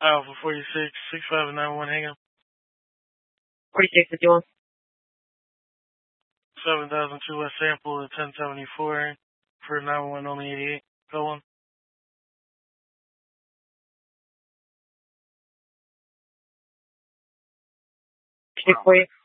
Alpha 46, 6591, hang on. 4651. 7002 West Sample at 1074 for 911 only 88. Go on. Check for you.